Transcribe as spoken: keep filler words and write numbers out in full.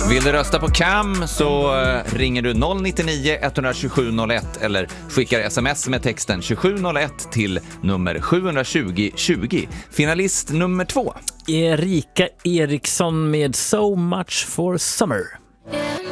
Vill du rösta på Cam så ringer du noll nio nio ett sju sju noll ett eller skickar sms med texten tjugosju noll ett till nummer sju tjugo tjugo. Finalist nummer två. Erika Eriksson med So Much for Summer. Yeah.